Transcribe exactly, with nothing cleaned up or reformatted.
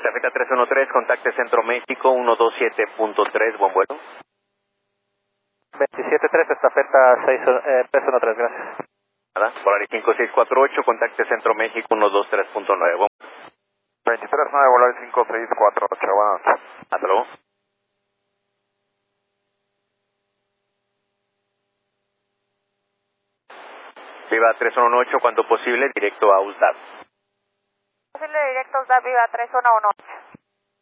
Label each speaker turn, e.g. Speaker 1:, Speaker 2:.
Speaker 1: Estafeta tres uno tres, contacte Centro México, uno dos siete punto tres, buen vuelo.
Speaker 2: veintisiete tres, estafeta seis, eh, tres uno tres, gracias.
Speaker 1: Nada, Volaris cinco seis cuatro ocho, contacte Centro México, uno dos tres punto nueve, buen vuelo.
Speaker 3: veintitrés nueve, Volaris cinco seis cuatro ocho, buenas noches.
Speaker 1: Hasta luego. Viva tres uno ocho, cuando posible, directo a U S D A P.
Speaker 4: Posible directo a U S D A P, Viva tres uno uno.